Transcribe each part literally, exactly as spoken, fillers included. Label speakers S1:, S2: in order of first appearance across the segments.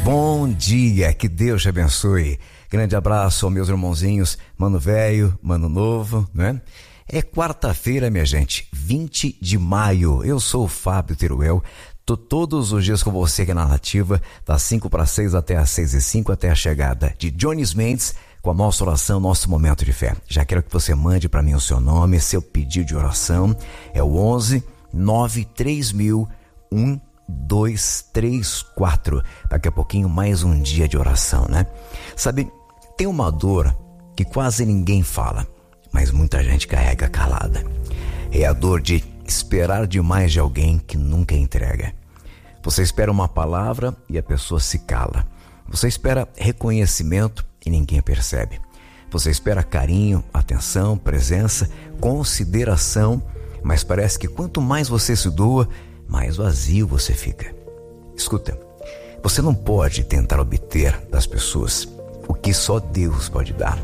S1: Bom dia, que Deus te abençoe. Grande abraço aos meus irmãozinhos, mano velho, mano novo, né? É quarta-feira, minha gente, vinte de maio. Eu sou o Fábio Teruel. Tô todos os dias com você aqui na Nativa, das cinco para seis até as seis e cinco, até a chegada de Jones Mendes, com a nossa oração, nosso momento de fé. Já quero que você mande para mim o seu nome, seu pedido de oração. É o onze nove três mil um dois três quatro. Daqui a pouquinho mais um dia de oração, né? Sabe, tem uma dor que quase ninguém fala, mas muita gente carrega calada. É a dor de esperar demais de alguém que nunca entrega. Você espera uma palavra e a pessoa se cala. Você espera reconhecimento e ninguém percebe. Você espera carinho, atenção, presença, consideração, mas parece que quanto mais você se doa, mais vazio você fica. Escuta, você não pode tentar obter das pessoas o que só Deus pode dar.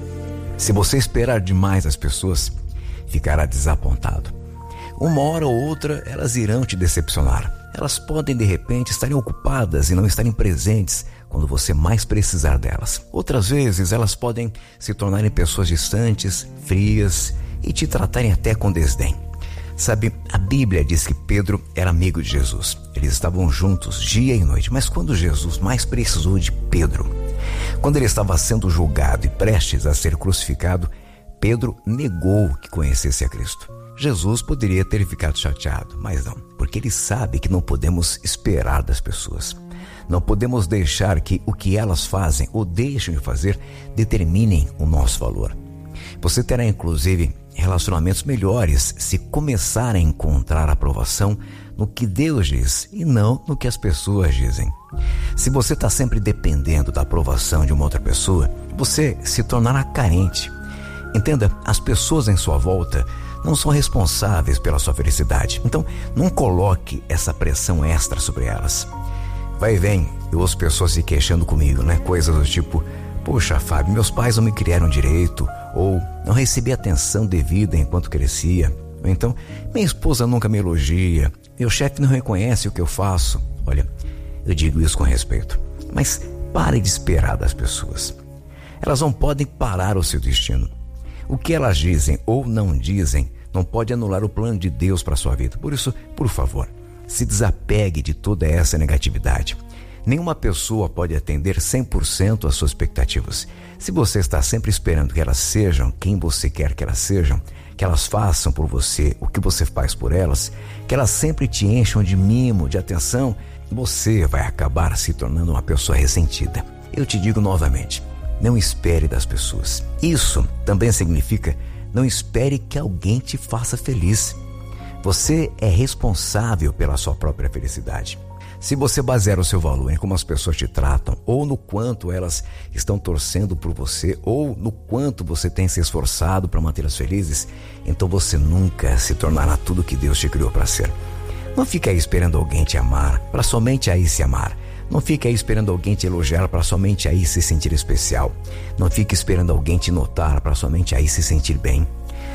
S1: Se você esperar demais das pessoas, ficará desapontado. Uma hora ou outra, elas irão te decepcionar. Elas podem, de repente, estarem ocupadas e não estarem presentes quando você mais precisar delas. Outras vezes, elas podem se tornarem pessoas distantes, frias e te tratarem até com desdém. Sabe, a Bíblia diz que Pedro era amigo de Jesus. Eles estavam juntos dia e noite, mas quando Jesus mais precisou de Pedro, quando ele estava sendo julgado e prestes a ser crucificado, Pedro negou que conhecesse a Cristo. Jesus poderia ter ficado chateado, mas não, porque ele sabe que não podemos esperar das pessoas. Não podemos deixar que o que elas fazem ou deixam de fazer determinem o nosso valor. Você terá, inclusive, relacionamentos melhores se começar a encontrar aprovação no que Deus diz e não no que as pessoas dizem. Se você está sempre dependendo da aprovação de uma outra pessoa, você se tornará carente. Entenda, as pessoas em sua volta não são responsáveis pela sua felicidade. Então, não coloque essa pressão extra sobre elas. Vai e vem, eu ouço pessoas se queixando comigo, né? Coisas do tipo: poxa, Fábio, meus pais não me criaram direito, ou não recebi atenção devida enquanto crescia, ou então, minha esposa nunca me elogia, meu chefe não reconhece o que eu faço. Olha, eu digo isso com respeito, mas pare de esperar das pessoas. Elas não podem parar o seu destino. O que elas dizem ou não dizem não pode anular o plano de Deus para a sua vida. Por isso, por favor, se desapegue de toda essa negatividade. Nenhuma pessoa pode atender cem por cento às suas expectativas. Se você está sempre esperando que elas sejam quem você quer que elas sejam, que elas façam por você o que você faz por elas, que elas sempre te encham de mimo, de atenção, você vai acabar se tornando uma pessoa ressentida. Eu te digo novamente, não espere das pessoas. Isso também significa não espere que alguém te faça feliz. Você é responsável pela sua própria felicidade. Se você basear o seu valor em como as pessoas te tratam, ou no quanto elas estão torcendo por você, ou no quanto você tem se esforçado para mantê-las felizes, então você nunca se tornará tudo o que Deus te criou para ser. Não fique aí esperando alguém te amar, para somente aí se amar. Não fique aí esperando alguém te elogiar, para somente aí se sentir especial. Não fique esperando alguém te notar, para somente aí se sentir bem.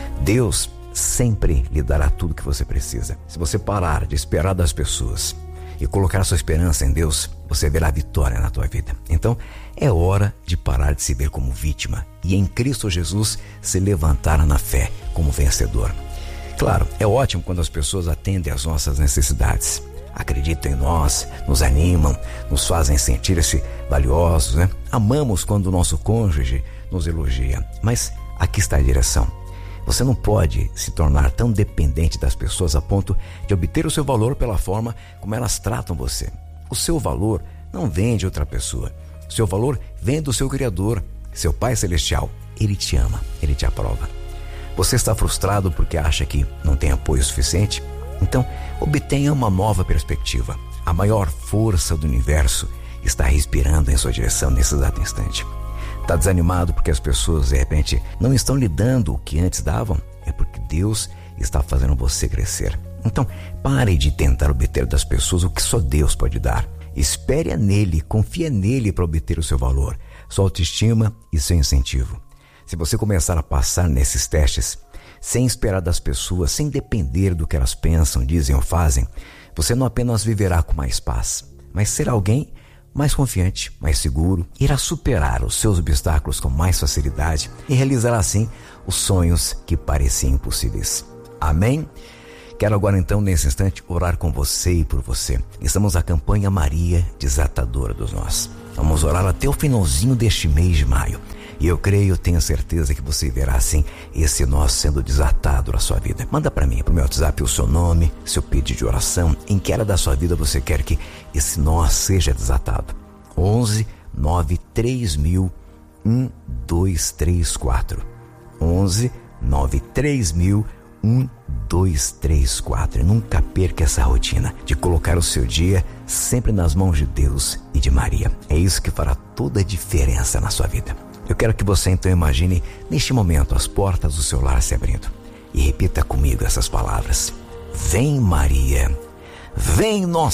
S1: Deus sempre lhe dará tudo o que você precisa. Se você parar de esperar das pessoas e colocar sua esperança em Deus, você verá vitória na tua vida. Então, é hora de parar de se ver como vítima e em Cristo Jesus se levantar na fé como vencedor. Claro, é ótimo quando as pessoas atendem às nossas necessidades, acreditam em nós, nos animam, nos fazem sentir-se valiosos, né? Amamos quando o nosso cônjuge nos elogia, mas aqui está a direção. Você não pode se tornar tão dependente das pessoas a ponto de obter o seu valor pela forma como elas tratam você. O seu valor não vem de outra pessoa. O seu valor vem do seu Criador, seu Pai Celestial. Ele te ama, Ele te aprova. Você está frustrado porque acha que não tem apoio suficiente? Então, obtenha uma nova perspectiva. A maior força do universo está respirando em sua direção nesse exato instante. Está desanimado porque as pessoas, de repente, não estão lhe dando o que antes davam? É porque Deus está fazendo você crescer. Então, pare de tentar obter das pessoas o que só Deus pode dar. Espere nele, confie nele para obter o seu valor, sua autoestima e seu incentivo. Se você começar a passar nesses testes, sem esperar das pessoas, sem depender do que elas pensam, dizem ou fazem, você não apenas viverá com mais paz, mas será alguém mais confiante, mais seguro, irá superar os seus obstáculos com mais facilidade e realizará assim os sonhos que pareciam impossíveis. Amém? Quero agora então, nesse instante, orar com você e por você. Estamos na campanha Maria Desatadora dos Nós. Vamos orar até o finalzinho deste mês de maio. E eu creio, tenho certeza que você verá assim esse nó sendo desatado na sua vida. Manda para mim, para o meu WhatsApp, o seu nome, seu pedido de oração, em que área da sua vida você quer que esse nó seja desatado. onze nove três mil um dois três quatro. onze nove três mil um dois três quatro. Nunca perca essa rotina de colocar o seu dia sempre nas mãos de Deus e de Maria. É isso que fará toda a diferença na sua vida. Eu quero que você então imagine neste momento as portas do seu lar se abrindo e repita comigo essas palavras: vem Maria, vem Nossa